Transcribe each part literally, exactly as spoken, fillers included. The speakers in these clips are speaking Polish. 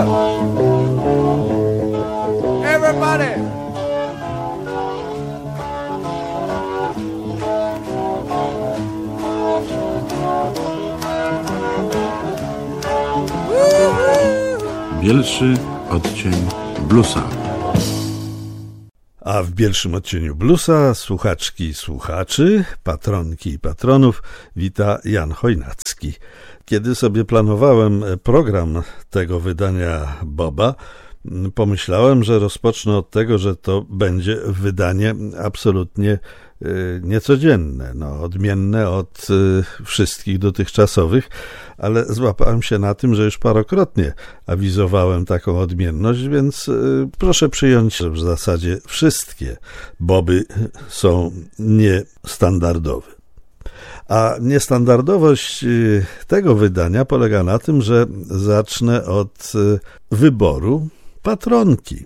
up. Everybody. Bielszy odcień bluesa. A w bielszym odcieniu bluesa słuchaczki i słuchaczy, patronki i patronów wita Jan Chojnacki. Kiedy sobie planowałem program tego wydania Boba, pomyślałem, że rozpocznę od tego, że to będzie wydanie absolutnie niecodzienne, no, odmienne od wszystkich dotychczasowych, ale złapałem się na tym, że już parokrotnie awizowałem taką odmienność, więc proszę przyjąć, że w zasadzie wszystkie Boby są niestandardowe. A niestandardowość tego wydania polega na tym, że zacznę od wyboru patronki,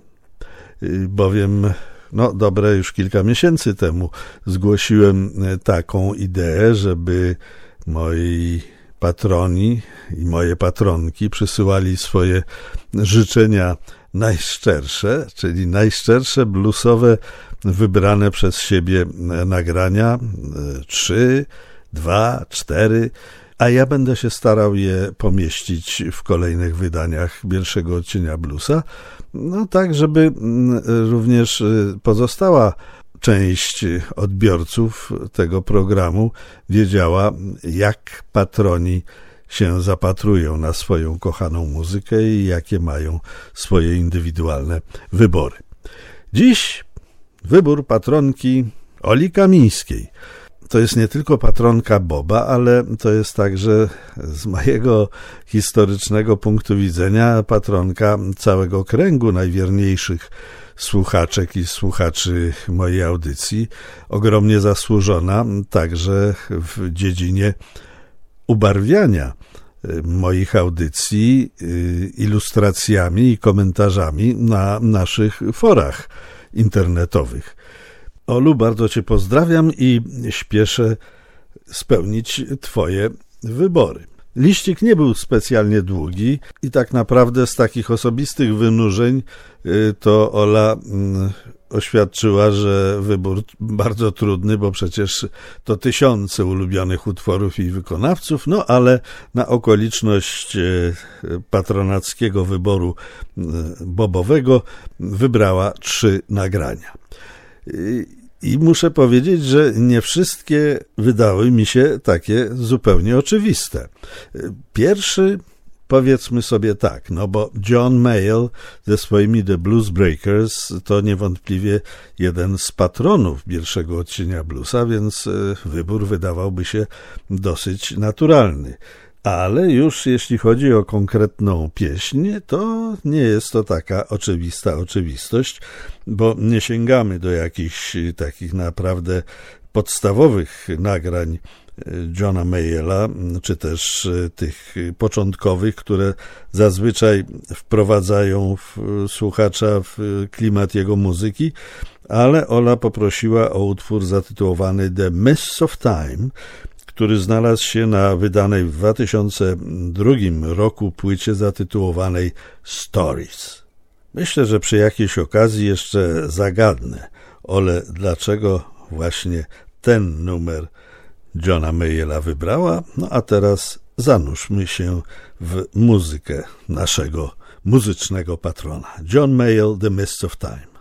bowiem no dobre już kilka miesięcy temu zgłosiłem taką ideę, żeby moi patroni i moje patronki przysyłali swoje życzenia najszczersze, czyli najszczersze bluesowe wybrane przez siebie nagrania, trzy, dwa, cztery, a ja będę się starał je pomieścić w kolejnych wydaniach pierwszego odcienia bluesa, no tak, żeby również pozostała część odbiorców tego programu wiedziała, jak patroni się zapatrują na swoją kochaną muzykę i jakie mają swoje indywidualne wybory. Dziś wybór patronki Oli Kamińskiej. To jest nie tylko patronka Boba, ale to jest także z mojego historycznego punktu widzenia patronka całego kręgu najwierniejszych słuchaczek i słuchaczy mojej audycji, ogromnie zasłużona także w dziedzinie ubarwiania moich audycji ilustracjami i komentarzami na naszych forach internetowych. Olu, bardzo Cię pozdrawiam i śpieszę spełnić Twoje wybory. Liścik nie był specjalnie długi i tak naprawdę z takich osobistych wynurzeń to Ola oświadczyła, że wybór bardzo trudny, bo przecież to tysiące ulubionych utworów i wykonawców, no ale na okoliczność patronackiego wyboru bobowego wybrała trzy nagrania. I muszę powiedzieć, że nie wszystkie wydały mi się takie zupełnie oczywiste. Pierwszy, powiedzmy sobie tak, no bo John Mayall ze swoimi The Blues Breakers to niewątpliwie jeden z patronów pierwszego odcienia bluesa, więc wybór wydawałby się dosyć naturalny. Ale już jeśli chodzi o konkretną pieśń, to nie jest to taka oczywista oczywistość, bo nie sięgamy do jakichś takich naprawdę podstawowych nagrań Johna Mayalla, czy też tych początkowych, które zazwyczaj wprowadzają słuchacza w klimat jego muzyki, ale Ola poprosiła o utwór zatytułowany The Mists of Time, który znalazł się na wydanej w dwa tysiące drugim roku płycie zatytułowanej Stories. Myślę, że przy jakiejś okazji jeszcze zagadnę Ole, dlaczego właśnie ten numer Johna Mayalla wybrała. No a teraz zanurzmy się w muzykę naszego muzycznego patrona. John Mayall, The Mists of Time.